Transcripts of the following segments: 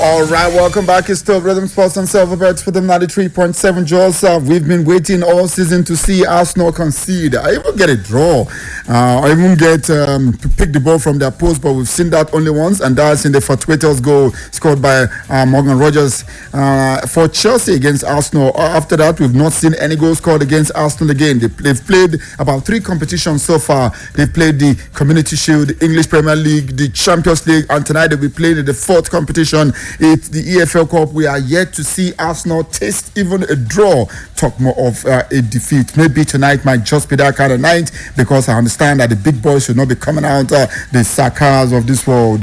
All right, welcome back. It's still Rhythm Sports and Silverbirds for the 93.7 Jaws. We've been waiting all season to see Arsenal concede. I even get a draw. I even get to pick the ball from their post, but we've seen that only once, and that's in the fortuitous goal scored by Morgan Rogers for Chelsea against Arsenal. After that, we've not seen any goals scored against Arsenal again. They've played about 3 competitions so far. They've played the Community Shield, the English Premier League, the Champions League, and tonight they'll be playing in the 4th competition. It's the EFL Cup. We are yet to see Arsenal taste even a draw. Talk more of a defeat. Maybe tonight might just be that kind of night, because I understand that the big boys should not be coming out, the Sakas of this world,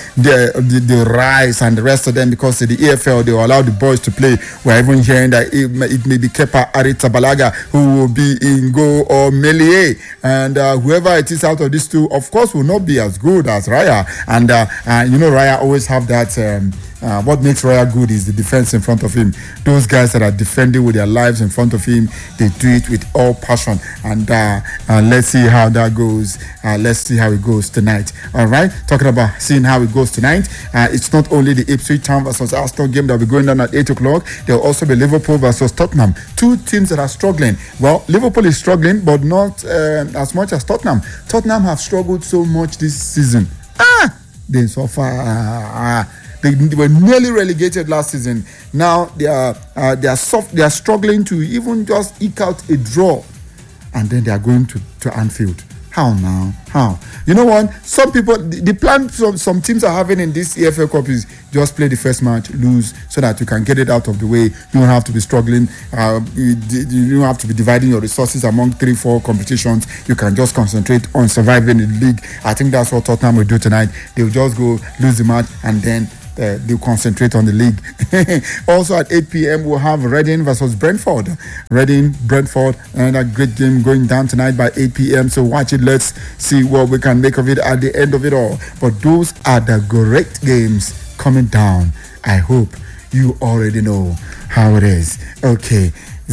the Rice and the rest of them, because in the EFL they will allow the boys to play. We're even hearing that it may be Kepa Arrizabalaga who will be in goal, or Melie, and whoever it is out of these two, of course, will not be as good as Raya. And Raya always have that. What makes Raya good is the defense in front of him. Those guys that are defending with their lives in front of him, they do it with all passion. And let's see how that goes. Let's see how it goes tonight. All right, talking about seeing how it goes tonight. It's not only the Ipswich Town versus Arsenal game that will be going on at 8 o'clock. There will also be Liverpool versus Tottenham. 2 teams that are struggling. Well, Liverpool is struggling, but not as much as Tottenham. Tottenham have struggled so much this season. They so far. They were nearly relegated last season. Now they are struggling to even just eke out a draw, and then they are going to Anfield. How now? How? You know what? Some people, the plan some teams are having in this EFL Cup is just play the first match, lose, so that you can get it out of the way. You don't have to be struggling. You don't have to be dividing your resources among 3-4 competitions. You can just concentrate on surviving in the league. I think that's what Tottenham will do tonight. They'll just go lose the match, and then they'll concentrate on the league. Also at 8 p.m. we'll have Reading versus Brentford. Brentford, and a great game going down tonight by 8 p.m. So watch it. Let's see what we can make of it at the end of it all. But those are the great games coming down. I hope you already know how it is. Okay.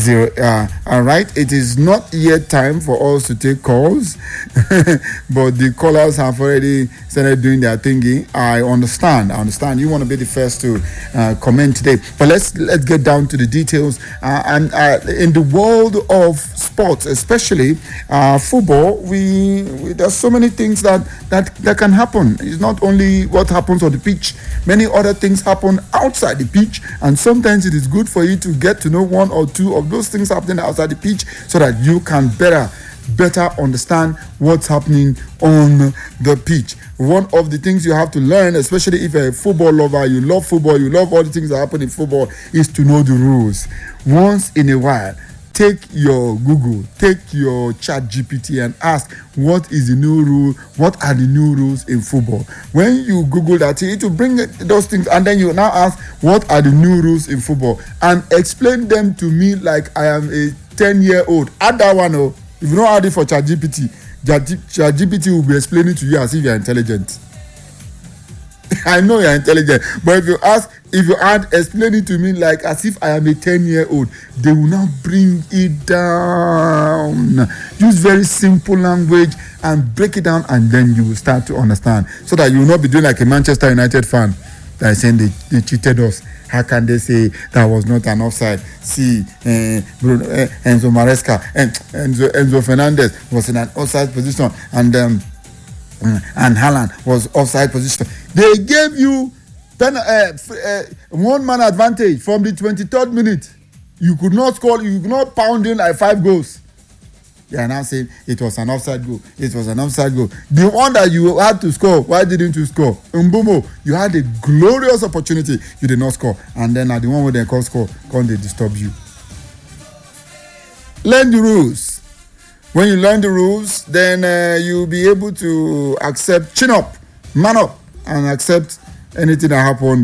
All right, it is not yet time for us to take calls, but the callers have already started doing their thingy. I understand. You want to be the first to comment today, but let's get down to the details. And in the world of sports, especially football, there's so many things that can happen. It's not only what happens on the pitch. Many other things happen outside the pitch, and sometimes it is good for you to get to know 1 or 2 of those things happening outside the pitch, so that you can better understand what's happening on the pitch. One of the things you have to learn, especially if you're a football lover, you love football, you love all the things that happen in football, is to know the rules. Once in a while, take your Google, take your ChatGPT and ask, what is the new rule? What are the new rules in football? When you Google that, it will bring those things, and then you now ask, what are the new rules in football? And explain them to me like I am a 10-year-old. Add that one. If you don't add it for ChatGPT, ChatGPT will be explaining to you as if you're intelligent. I know you're intelligent, but if you explain it to me like as if I am a 10-year-old, they will now bring it down. Use very simple language and break it down, and then you will start to understand, so that you will not be doing like a Manchester United fan that is saying they cheated us. How can they say that was not an offside? See, Enzo Maresca and Enzo Fernandez was in an offside position, and Haaland was offside position. They gave you 1-man advantage from the 23rd minute. You could not score. You could not pound in like 5 goals. They are now saying it was an offside goal. It was an offside goal. The one that you had to score, why didn't you score? Mbumo, you had a glorious opportunity. You did not score. And then at the one where they call score, can't they disturb you? Learn the rules. When you learn the rules, then you'll be able to accept, chin up, man up, and accept anything that happened.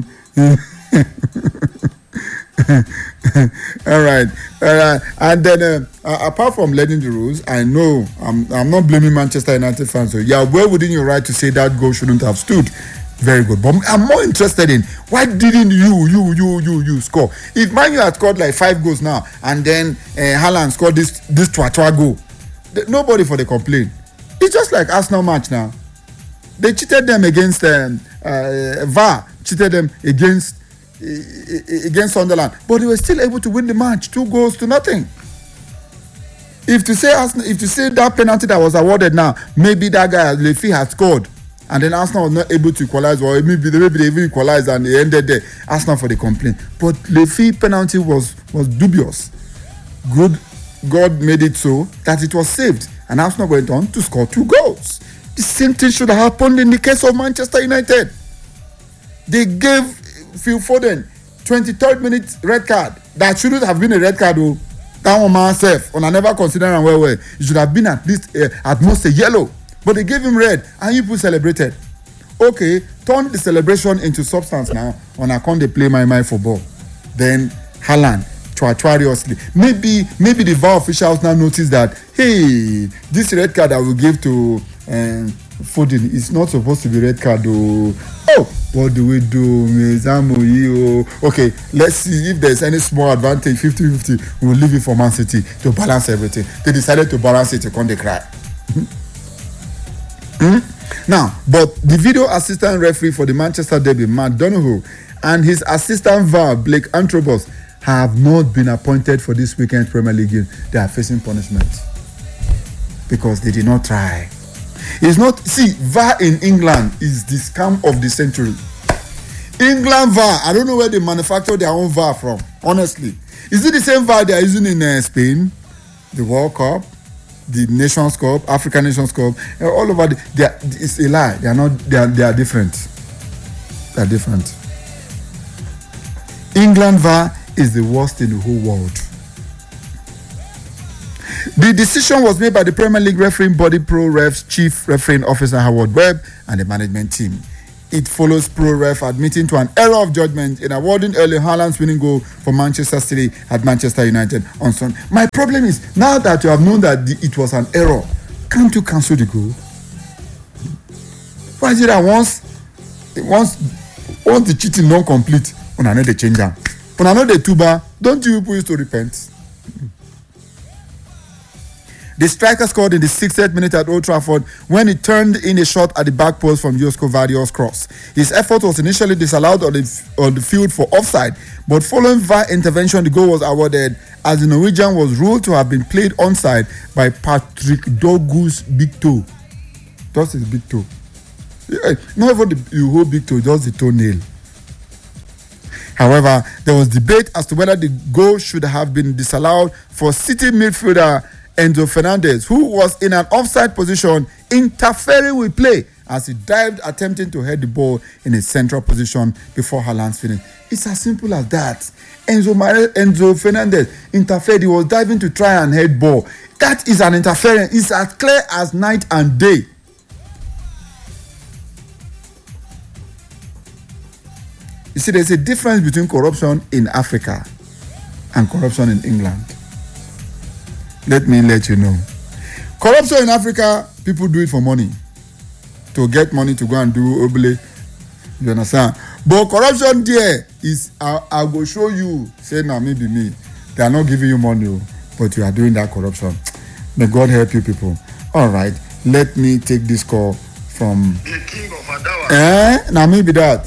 All right. And then apart from learning the rules, I know I'm not blaming Manchester United fans. So yeah, well within your right to say that goal shouldn't have stood. Very good. But I'm more interested in, why didn't you score? If Man U had scored like 5 goals now, and then Haaland scored this Twatwa goal, nobody for the complaint. It's just like Arsenal match now. They cheated them against VAR, cheated them against against Sunderland, but they were still able to win the match 2-0. If to say that penalty that was awarded now, maybe that guy Lefi had scored, and then Arsenal was not able to equalize, or maybe they even equalized and they ended there. Arsenal for the complaint, but Lefi penalty was dubious. God made it so that it was saved, and Arsenal went on to score 2 goals. The same thing should have happened in the case of Manchester United. They gave Phil Foden 23rd minute red card. That shouldn't have been a red card, though. That one myself, and I never considered him well. It should have been at least at most a yellow. But they gave him red, and you people celebrated. Okay, turn the celebration into substance now. On account they play my football. Then Haaland, treacherously. Maybe the VAR officials now notice that, hey, this red card I will give to Foden is not supposed to be red card, though. Oh, what do we do? Okay, let's see if there's any small advantage, 50-50. We'll leave it for Man City to balance everything. They decided to balance it to come they cry. Now, but the video assistant referee for the Manchester derby, Matt Donoghue, and his assistant VAR, Blake Antrobus, have not been appointed for this weekend's Premier League game. They are facing punishment because they did not try. It's not, see, VAR in England is the scam of the century. England VAR, I don't know where they manufacture their own VAR from, honestly. Is it the same VAR they are using in Spain, the World Cup, the Nations Cup, African Nations Cup, all over? It's a lie. They are not. They are different. They are different. England VAR is the worst in the whole world. The decision was made by the Premier League refereeing body ProRef's chief refereeing officer Howard Webb and the management team. It follows ProRef admitting to an error of judgment in awarding Erling Haaland's winning goal for Manchester City at Manchester United on Sunday. My problem is, now that you have known that it was an error, can't you cancel the goal? Why is it that once the cheating not complete, when I know they change them, when I know they tuba, don't you people used to repent? The striker scored in the 60th minute at Old Trafford when he turned in a shot at the back post from Josko Vardiol's cross. His effort was initially disallowed on the field for offside, but following VAR intervention, the goal was awarded as the Norwegian was ruled to have been played onside by Patrick Dorgu's big toe. That's his big toe. Yeah, not even you hold big toe, just the toenail. However, there was debate as to whether the goal should have been disallowed for City midfielder Enzo Fernandez, who was in an offside position interfering with play as he dived attempting to head the ball in a central position before Haaland's finish. It's as simple as that. Enzo Fernandez interfered. He was diving to try and head ball. That is an interference. It's as clear as night and day. You see, there's a difference between corruption in Africa and corruption in England. Let me let you know. Corruption in Africa, people do it for money. To get money to go and do obele. You understand? But corruption there is, I will show you, say now maybe me. They are not giving you money, but you are doing that corruption. May God help you people. All right, let me take this call from... The king of Adawa. Now maybe that.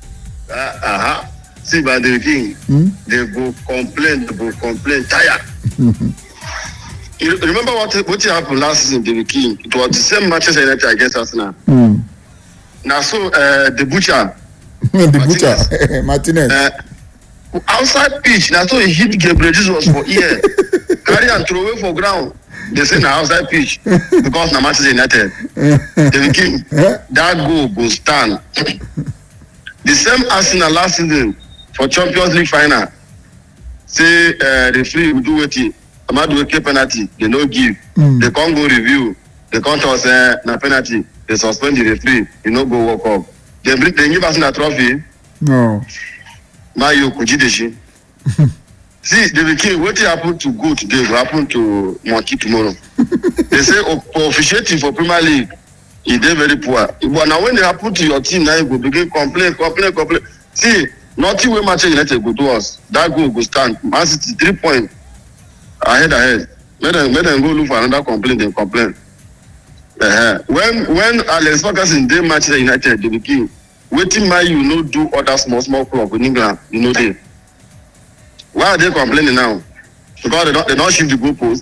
See, by the king, they go complain, tired. You remember what happened last season, the king? It was the same Manchester United against Arsenal. Now, so the butcher, Martinez, outside pitch. Now, so he hit Gabriel Jesus was for ear, carry and throw away for ground. They say now outside pitch because now Manchester United, the king, that goal go stand. The same Arsenal last season for Champions League final. Say the free will do it. Amadu Eke penalty, they no give. They can't go review. They can't tell us na penalty. They suspend the referee. You no go walk up. They give us a trophy. No. Mayo Kujideshi. See, the king, what happened to go today will happen to Monkey tomorrow. They say officiating for Premier League is very poor. But now when they happen to your team, now you go begin complain. See, nothing will Manchester United go to us. That goal go stand. Man City 3 points. Ahead. Let them go look for another complaint. They complain. When Alex Ferguson did Manchester United, the king, Waiting my you no do other small club in England, you know they. Why are they complaining now? Because they don't shift the goalpost.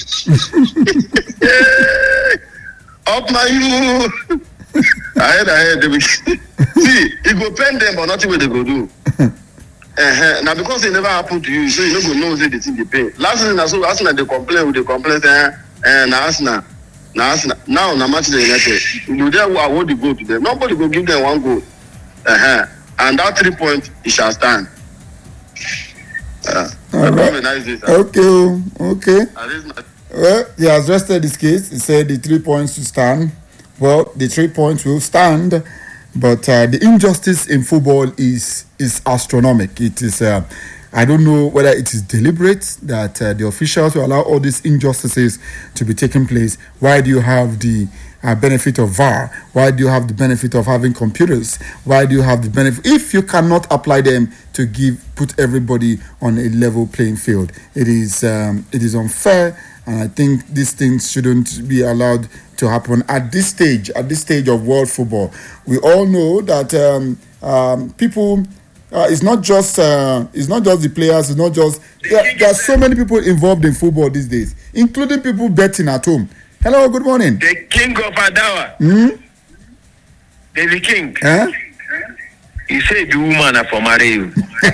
Up my you. I heard. See, it go pen them, but nothing what they go do. Now because it never happened to you, so you don't go know the thing they pay. Last season, Arsenal they complain, now Manchester United, you there who award the goal to them. Nobody go give them one goal. And that 3 points, it shall stand. All right. Nice day, Okay. Well, he has rested his case. He said the 3 points to stand. Well, the 3 points will stand, but the injustice in football is astronomical. It is. I don't know whether it is deliberate that the officials will allow all these injustices to be taking place. Why do you have the benefit of VAR? Why do you have the benefit of having computers? Why do you have the benefit if you cannot apply them to put everybody on a level playing field? It is unfair, and I think these things shouldn't be allowed to happen at this stage of world football. We all know that people. It's not just the players. It's not just there are so many people involved in football these days, including people betting at home. Hello, good morning. The king of Adawa. David King. Huh? He said the woman are for marry you.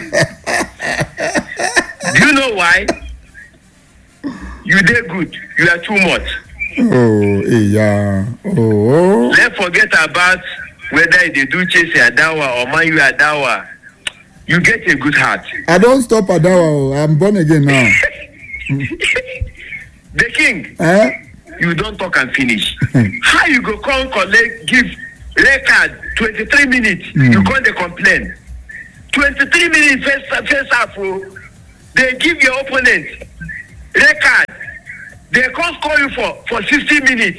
Do you know why? You did good. You are too much. Oh, yeah. Oh. Let's forget about whether they do Chelsea Adawa or Man U Adawa. You get a good heart. I don't stop Adawa. I'm born again now. The king. You don't talk and finish. How you go come collect give record 23 minutes? You can't complain. 23 minutes first half. They give your opponent record. They can't score you for 60 minutes.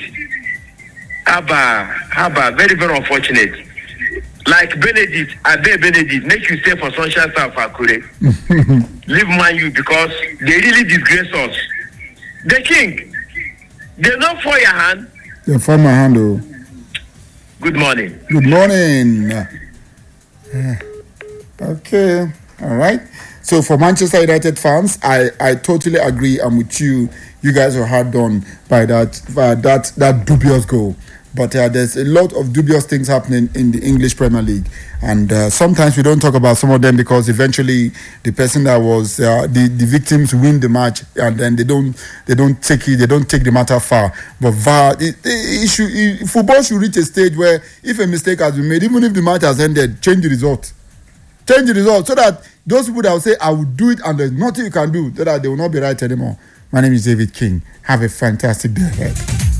Abba, very, very unfortunate. Like Benedict, I beg Benedict, make you stay for Sunshine Star for Akure. Leave Man U because they really disgrace us. The king, they not for your hand. They for my hand, oh. Good morning. Good morning. Okay, all right. So for Manchester United fans, I totally agree. I'm with you. You guys are hard done by that dubious goal. But there's a lot of dubious things happening in the English Premier League, and sometimes we don't talk about some of them because eventually the person that was the victims win the match, and then they don't take the matter far. But VAR, football should reach a stage where if a mistake has been made, even if the match has ended, change the result, so that those people that will say I will do it and there's nothing you can do, so that they will not be right anymore. My name is David King. Have a fantastic day ahead.